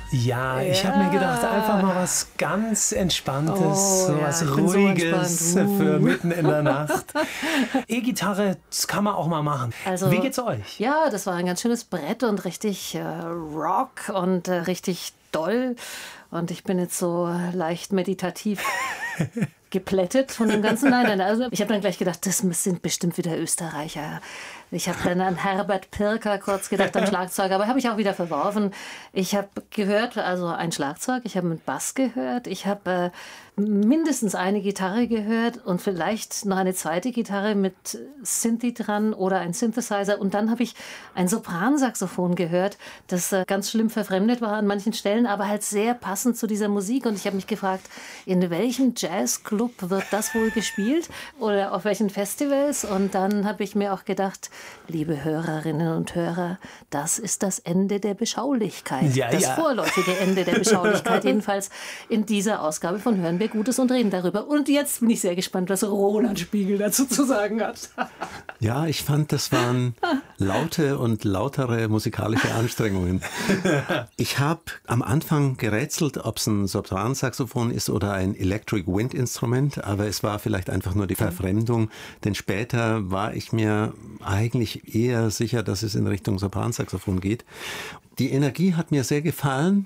Ja, ich habe mir gedacht, einfach mal was ganz Entspanntes, so was Ruhiges für mitten in der Nacht. E-Gitarre, das kann man auch mal machen. Also, wie geht's euch? Ja, das war ein ganz schönes Brett und richtig Rock und richtig doll. Und ich bin jetzt so leicht meditativ geplättet von dem Ganzen. Nein, also ich habe dann gleich gedacht, das sind bestimmt wieder Österreicher. Ich habe dann an Herbert Pirker kurz gedacht, am Schlagzeug, aber habe ich auch wieder verworfen. Ich habe gehört, also ein Schlagzeug, ich habe einen Bass gehört, ich habe mindestens eine Gitarre gehört und vielleicht noch eine zweite Gitarre mit Synthi dran oder ein Synthesizer. Und dann habe ich ein Sopransaxophon gehört, das ganz schlimm verfremdet war an manchen Stellen, aber halt sehr passend zu dieser Musik. Und ich habe mich gefragt, in welchem Jazzclub wird das wohl gespielt oder auf welchen Festivals? Und dann habe ich mir auch gedacht, liebe Hörerinnen und Hörer, das ist das Ende der Beschaulichkeit. Das vorläufige Ende der Beschaulichkeit, jedenfalls in dieser Ausgabe von Hören wir Gutes und reden darüber. Und jetzt bin ich sehr gespannt, was Roland Spiegel dazu zu sagen hat. Ja, ich fand, das waren laute und lautere musikalische Anstrengungen. Ich habe am Anfang gerätselt, ob es ein Sopransaxophon ist oder ein Electric Wind Instrument, aber es war vielleicht einfach nur die Verfremdung, denn später war ich mir eigentlich eher sicher, dass es in Richtung Sopransaxophon geht. Die Energie hat mir sehr gefallen,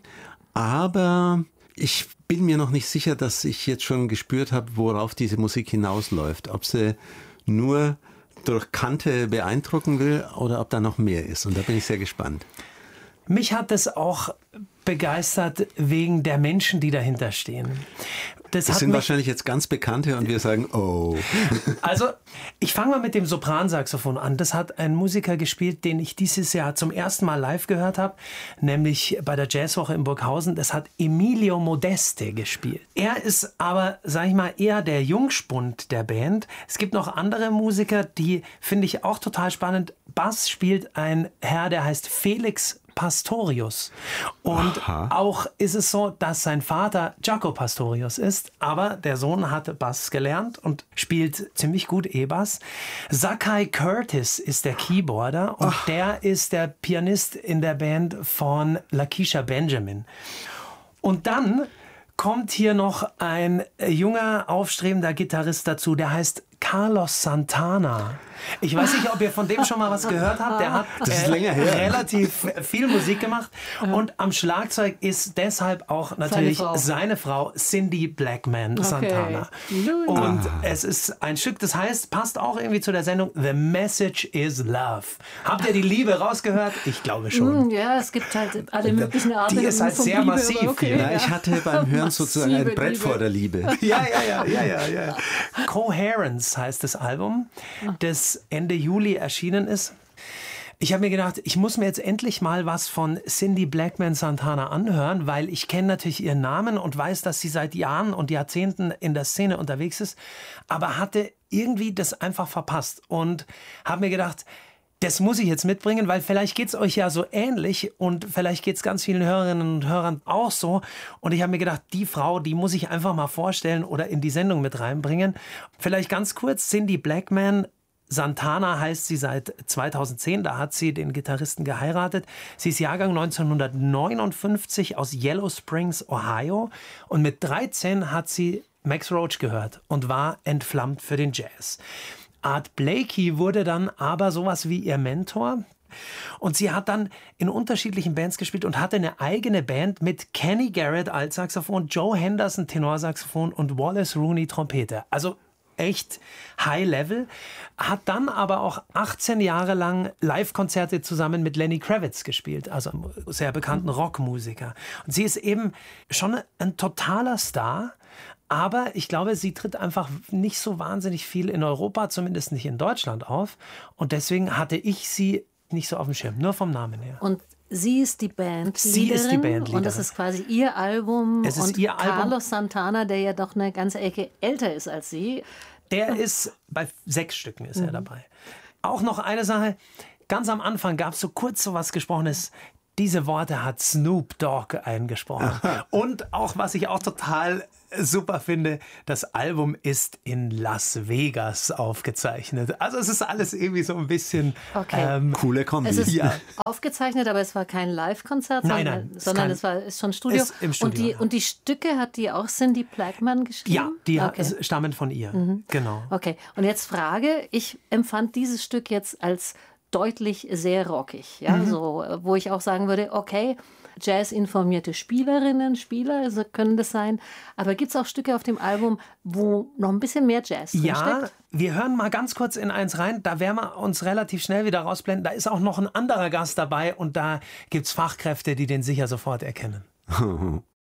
aber ich bin mir noch nicht sicher, dass ich jetzt schon gespürt habe, worauf diese Musik hinausläuft. Ob sie nur durch Kante beeindrucken will oder ob da noch mehr ist. Und da bin ich sehr gespannt. Mich hat es auch begeistert wegen der Menschen, die dahinter stehen. Das sind wahrscheinlich jetzt ganz Bekannte und wir sagen, oh. Also, ich fange mal mit dem Sopransaxophon an. Das hat ein Musiker gespielt, den ich dieses Jahr zum ersten Mal live gehört habe, nämlich bei der Jazzwoche in Burghausen. Das hat Emilio Modeste gespielt. Er ist aber, sag ich mal, eher der Jungspund der Band. Es gibt noch andere Musiker, die finde ich auch total spannend. Bass spielt ein Herr, der heißt Felix Pastorius. Und auch ist es so, dass sein Vater Jaco Pastorius ist, aber der Sohn hat Bass gelernt und spielt ziemlich gut E-Bass. Zakai Curtis ist der Keyboarder und der ist der Pianist in der Band von Lakeisha Benjamin. Und dann kommt hier noch ein junger, aufstrebender Gitarrist dazu, der heißt Carlos Santana. Ich weiß nicht, ob ihr von dem schon mal was gehört habt. Der hat relativ viel Musik gemacht. Und am Schlagzeug ist deshalb auch natürlich seine Frau Cindy Blackman Santana. Und es ist ein Stück, das heißt, passt auch irgendwie zu der Sendung The Message is Love. Habt ihr die Liebe rausgehört? Ich glaube schon. Ja, es gibt halt alle möglichen Arten. Die ist halt sehr Liebe, massiv. Okay, ja. Ich hatte beim Hören sozusagen ein Brett vor der Liebe. Ja. Coherence heißt das Album, das Ende Juli erschienen ist. Ich habe mir gedacht, ich muss mir jetzt endlich mal was von Cindy Blackman Santana anhören, weil ich kenne natürlich ihren Namen und weiß, dass sie seit Jahren und Jahrzehnten in der Szene unterwegs ist, aber hatte irgendwie das einfach verpasst und habe mir gedacht, das muss ich jetzt mitbringen, weil vielleicht geht es euch ja so ähnlich und vielleicht geht es ganz vielen Hörerinnen und Hörern auch so. Und ich habe mir gedacht, die Frau, die muss ich einfach mal vorstellen oder in die Sendung mit reinbringen. Vielleicht ganz kurz, Cindy Blackman Santana heißt sie seit 2010, da hat sie den Gitarristen geheiratet. Sie ist Jahrgang 1959 aus Yellow Springs, Ohio. Und mit 13 hat sie Max Roach gehört und war entflammt für den Jazz. Art Blakey wurde dann aber sowas wie ihr Mentor. Und sie hat dann in unterschiedlichen Bands gespielt und hatte eine eigene Band mit Kenny Garrett Altsaxophon, Joe Henderson Tenorsaxophon und Wallace Rooney Trompete. Also echt High Level. Hat dann aber auch 18 Jahre lang Live-Konzerte zusammen mit Lenny Kravitz gespielt, also einem sehr bekannten Rockmusiker. Und sie ist eben schon ein totaler Star. Aber ich glaube, sie tritt einfach nicht so wahnsinnig viel in Europa, zumindest nicht in Deutschland auf. Und deswegen hatte ich sie nicht so auf dem Schirm, nur vom Namen her. Und sie ist die Bandleaderin. Sie ist die Bandleaderin. Und das ist quasi ihr Album. Es ist und ihr Album. Carlos Santana, der ja doch eine ganze Ecke älter ist als sie. Der ist bei 6 Stücken ist er dabei. Auch noch eine Sache. Ganz am Anfang gab es so kurz so was Gesprochenes. Diese Worte hat Snoop Dogg eingesprochen. Und auch, was ich auch total super finde, das Album ist in Las Vegas aufgezeichnet. Also es ist alles irgendwie so ein bisschen coole Kombi. Es ist aufgezeichnet, aber es war kein Live-Konzert, sondern es ist schon Studio. Ist im Studio. Und die Stücke hat die auch Cindy Blackman geschrieben? Ja, die stammen von ihr. Genau. Okay, und jetzt Frage, ich empfand dieses Stück jetzt als deutlich sehr rockig, ja, so, wo ich auch sagen würde, okay, Jazz-informierte Spielerinnen, Spieler können das sein, aber gibt es auch Stücke auf dem Album, wo noch ein bisschen mehr Jazz drinsteckt? Wir hören mal ganz kurz in eins rein, da werden wir uns relativ schnell wieder rausblenden, da ist auch noch ein anderer Gast dabei und da gibt es Fachkräfte, die den sicher sofort erkennen.